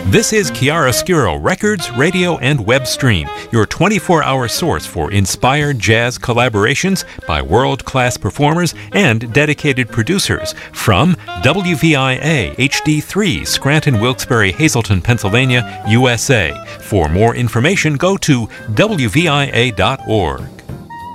This is Chiaroscuro Records, Radio, and Web Stream, your 24-hour source for inspired jazz collaborations by world-class performers and dedicated producers from WVIA HD3, Scranton, Wilkes-Barre, Hazleton, Pennsylvania, USA. For more information, go to WVIA.org.